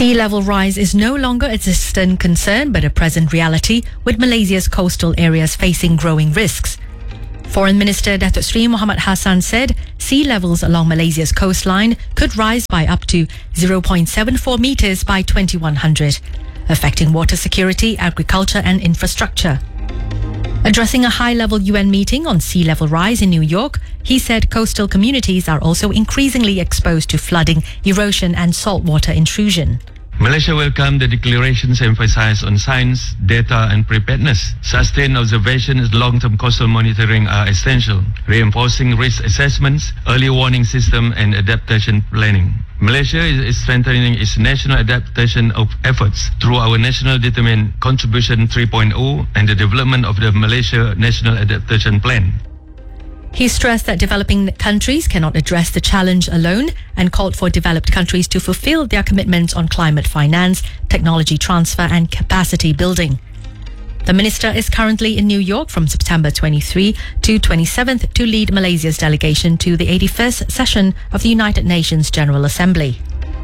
Sea level rise is no longer a distant concern but a present reality, with Malaysia's coastal areas facing growing risks. Foreign Minister Datuk Seri Muhammad Hassan said sea levels along Malaysia's coastline could rise by up to 0.74 metres by 2100, affecting water security, agriculture and infrastructure. Addressing a high-level UN meeting on sea level rise in New York, he said coastal communities are also increasingly exposed to flooding, erosion and saltwater intrusion. Malaysia welcomed the declarations emphasized on science, data and preparedness. Sustained observation and long-term coastal monitoring are essential, reinforcing risk assessments, early warning system and adaptation planning. Malaysia is strengthening its national adaptation of efforts through our National Determined Contribution 3.0 and the development of the Malaysia National Adaptation Plan. He stressed that developing countries cannot address the challenge alone and called for developed countries to fulfill their commitments on climate finance, technology transfer and capacity building. The minister is currently in New York from September 23 to 27th to lead Malaysia's delegation to the 81st session of the United Nations General Assembly.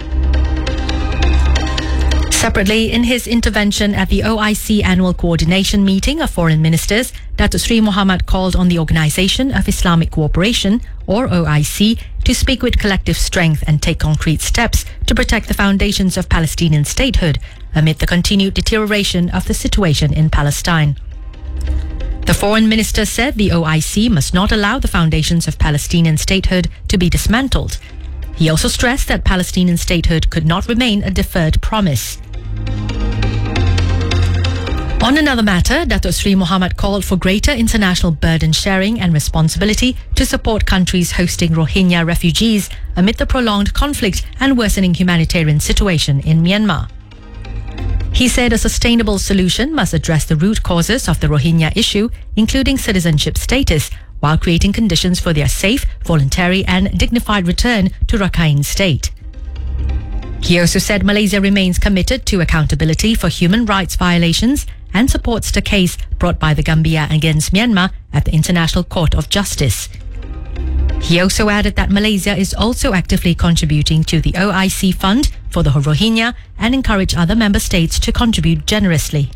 Separately, in his intervention at the OIC annual coordination meeting of foreign ministers, Datuk Seri Mohamad called on the Organisation of Islamic Cooperation, or OIC, to speak with collective strength and take concrete steps to protect the foundations of Palestinian statehood amid the continued deterioration of the situation in Palestine. The foreign minister said the OIC must not allow the foundations of Palestinian statehood to be dismantled. He also stressed that Palestinian statehood could not remain a deferred promise. On another matter, Datuk Seri Mohamad called for greater international burden sharing and responsibility to support countries hosting Rohingya refugees amid the prolonged conflict and worsening humanitarian situation in Myanmar. He said a sustainable solution must address the root causes of the Rohingya issue, including citizenship status, while creating conditions for their safe, voluntary and dignified return to Rakhine State. He also said Malaysia remains committed to accountability for human rights violations and supports the case brought by the Gambia against Myanmar at the International Court of Justice. He also added that Malaysia is also actively contributing to the OIC Fund for the Rohingya and encourage other member states to contribute generously.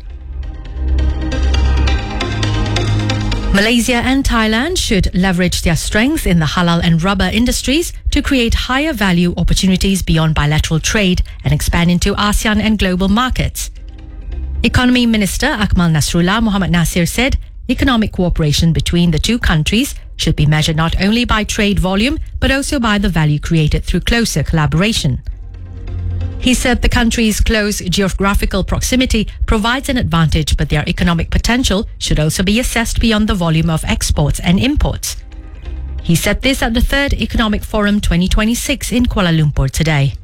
Malaysia and Thailand should leverage their strength in the halal and rubber industries to create higher value opportunities beyond bilateral trade and expand into ASEAN and global markets. Economy Minister Akmal Nasrullah Muhammad Nasir said economic cooperation between the two countries should be measured not only by trade volume but also by the value created through closer collaboration. He said the countries' close geographical proximity provides an advantage, but their economic potential should also be assessed beyond the volume of exports and imports. He said this at the 3rd Economic Forum 2026 in Kuala Lumpur today.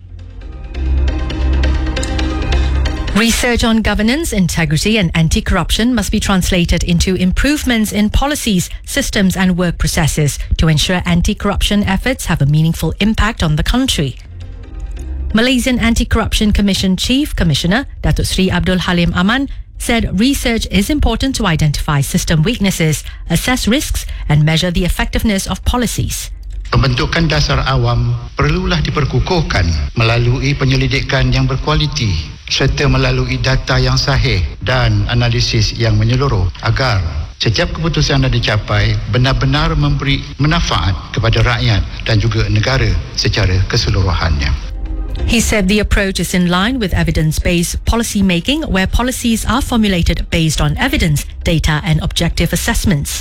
Research on governance, integrity and anti-corruption must be translated into improvements in policies, systems and work processes to ensure anti-corruption efforts have a meaningful impact on the country. Malaysian Anti-Corruption Commission Chief Commissioner Datuk Seri Abdul Halim Aman said research is important to identify system weaknesses, assess risks and measure the effectiveness of policies. Pembentukan dasar awam perlulah diperkukuhkan melalui penyelidikan yang berkualiti serta melalui data yang sahih dan analisis yang menyeluruh agar setiap keputusan yang dicapai benar-benar memberi manfaat kepada rakyat dan juga negara secara keseluruhannya. He said the approach is in line with evidence-based policy making, where policies are formulated based on evidence, data and objective assessments.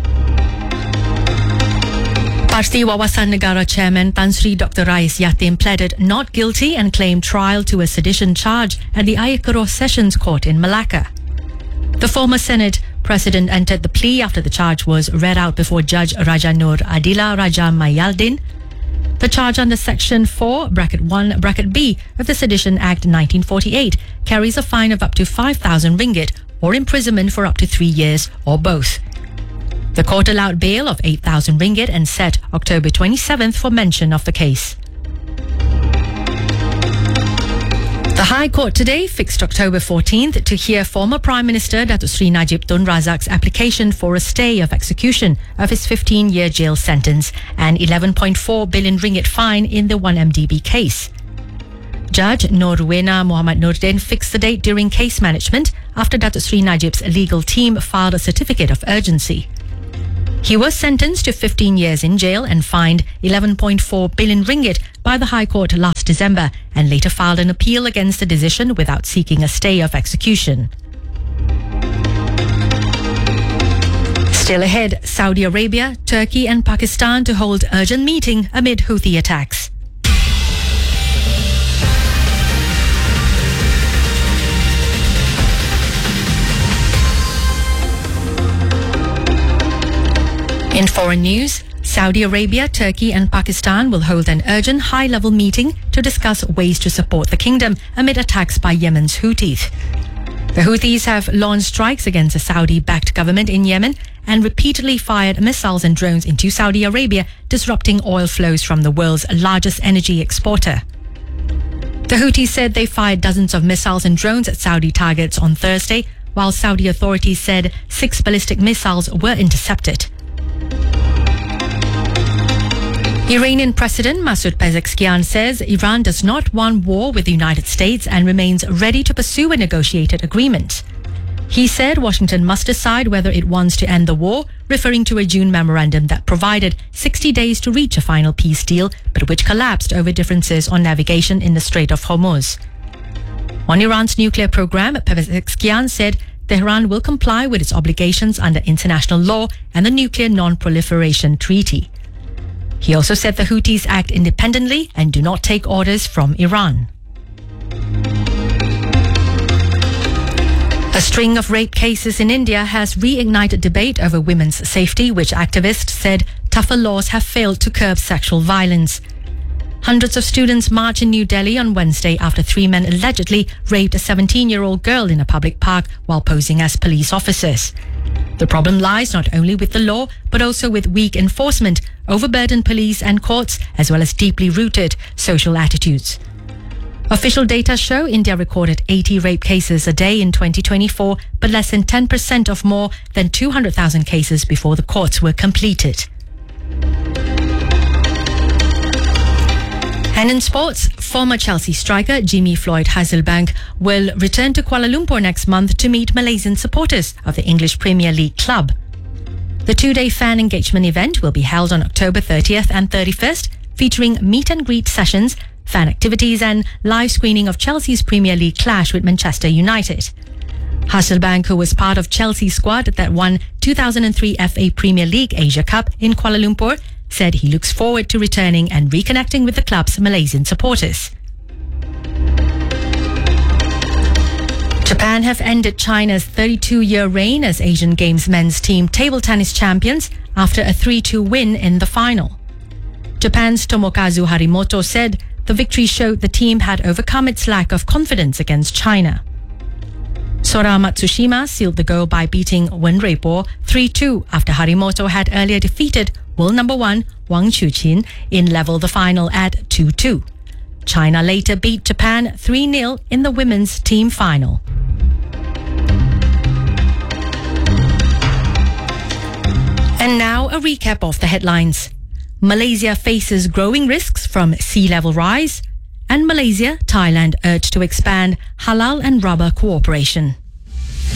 Parti Wawasan Negara Chairman Tan Sri Dr. Rais Yatim pleaded not guilty and claimed trial to a sedition charge at the Ayer Keroh Sessions Court in Malacca. The former Senate President entered the plea after the charge was read out before Judge Raja Nur Adila Raja Mayaldin. The charge under Section 4(1)(b) of the Sedition Act 1948 carries a fine of up to 5,000 ringgit or imprisonment for up to 3 years or both. The court allowed bail of 8,000 ringgit and set October 27th for mention of the case. The High Court today fixed October 14th to hear former Prime Minister Datuk Seri Najib Tun Razak's application for a stay of execution of his 15-year jail sentence and 11.4 billion ringgit fine in the 1MDB case. Judge Norwena Muhammad Nordin fixed the date during case management after Datuk Sri Najib's legal team filed a certificate of urgency. He was sentenced to 15 years in jail and fined 11.4 billion ringgit by the High Court last December and later filed an appeal against the decision without seeking a stay of execution. Still ahead, Saudi Arabia, Turkey and Pakistan to hold urgent meeting amid Houthi attacks. In foreign news, Saudi Arabia, Turkey and Pakistan will hold an urgent high-level meeting to discuss ways to support the kingdom amid attacks by Yemen's Houthis. The Houthis have launched strikes against the Saudi-backed government in Yemen and repeatedly fired missiles and drones into Saudi Arabia, disrupting oil flows from the world's largest energy exporter. The Houthis said they fired dozens of missiles and drones at Saudi targets on Thursday, while Saudi authorities said 6 ballistic missiles were intercepted. Iranian President Masoud Pezeshkian says Iran does not want war with the United States and remains ready to pursue a negotiated agreement. He said Washington must decide whether it wants to end the war, referring to a June memorandum that provided 60 days to reach a final peace deal, but which collapsed over differences on navigation in the Strait of Hormuz. On Iran's nuclear program, Pezeshkian said Tehran will comply with its obligations under international law and the Nuclear Non-Proliferation Treaty. He also said the Houthis act independently and do not take orders from Iran. A string of rape cases in India has reignited debate over women's safety, which activists said tougher laws have failed to curb sexual violence. Hundreds of students marched in New Delhi on Wednesday after 3 men allegedly raped a 17-year-old girl in a public park while posing as police officers. The problem lies not only with the law, but also with weak enforcement, overburdened police and courts, as well as deeply rooted social attitudes. Official data show India recorded 80 rape cases a day in 2024, but less than 10% of more than 200,000 cases before the courts were completed. And in sports, former Chelsea striker Jimmy Floyd Hasselbank will return to Kuala Lumpur next month to meet Malaysian supporters of the English Premier League club. The 2-day fan engagement event will be held on October 30th and 31st, featuring meet and greet sessions, fan activities and live screening of Chelsea's Premier League clash with Manchester United. Hasselbank, who was part of Chelsea's squad that won 2003 FA Premier League Asia Cup in Kuala Lumpur, said he looks forward to returning and reconnecting with the club's Malaysian supporters. Japan have ended China's 32-year reign as Asian Games men's team table tennis champions after a 3-2 win in the final. Japan's Tomokazu Harimoto said the victory showed the team had overcome its lack of confidence against China. Sora Matsushima sealed the goal by beating Wen Ruibo 3-2 after Harimoto had earlier defeated world number 1 Wang Chuqin in level the final at 2-2. China later beat Japan 3-0 in the women's team final. And now a recap of the headlines. Malaysia faces growing risks from sea level rise, and Malaysia, Thailand urged to expand halal and rubber cooperation.